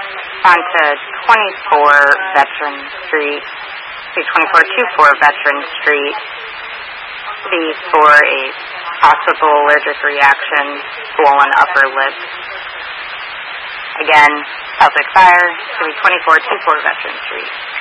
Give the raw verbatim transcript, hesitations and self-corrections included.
On to twenty-four Veteran Street, twenty-four twenty-four Veteran Street. These for a possible allergic reaction, swollen upper lip. Again, Celtic Fire, twenty-four twenty-four Veteran Street.